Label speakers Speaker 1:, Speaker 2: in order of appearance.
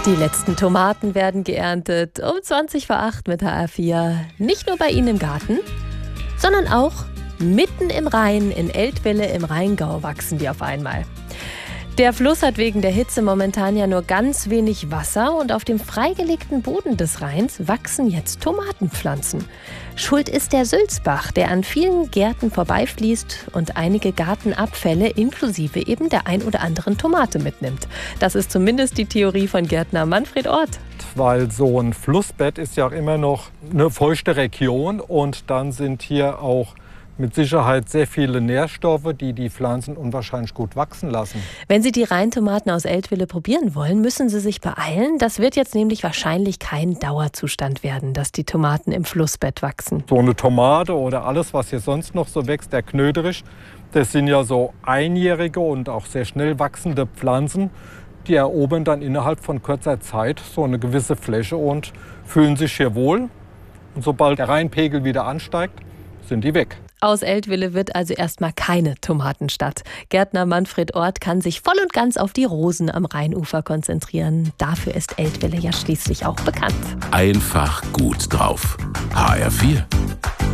Speaker 1: Die letzten Tomaten werden geerntet um 20 vor 8 mit HR4. Nicht nur bei Ihnen im Garten, sondern auch mitten im Rhein in Eltville im Rheingau wachsen die auf einmal. Der Fluss hat wegen der Hitze momentan ja nur ganz wenig Wasser und auf dem freigelegten Boden des Rheins wachsen jetzt Tomatenpflanzen. Schuld ist der Sülzbach, der an vielen Gärten vorbeifließt und einige Gartenabfälle inklusive eben der ein oder anderen Tomate mitnimmt. Das ist zumindest die Theorie von Gärtner Manfred Orth.
Speaker 2: Weil so ein Flussbett ist ja auch immer noch eine feuchte Region und dann sind hier auch mit Sicherheit sehr viele Nährstoffe, die die Pflanzen unwahrscheinlich gut wachsen lassen.
Speaker 1: Wenn Sie die Rheintomaten aus Eltville probieren wollen, müssen Sie sich beeilen. Das wird jetzt nämlich wahrscheinlich kein Dauerzustand werden, dass die Tomaten im Flussbett wachsen.
Speaker 2: So eine Tomate oder alles, was hier sonst noch so wächst, der Knöderich, das sind ja so einjährige und auch sehr schnell wachsende Pflanzen. Die erobern dann innerhalb von kurzer Zeit so eine gewisse Fläche und fühlen sich hier wohl. Und sobald der Rheinpegel wieder ansteigt, sind die weg.
Speaker 1: Aus Eltville wird also erstmal keine Tomatenstadt. Gärtner Manfred Orth kann sich voll und ganz auf die Rosen am Rheinufer konzentrieren. Dafür ist Eltville ja schließlich auch bekannt.
Speaker 3: Einfach gut drauf. HR4.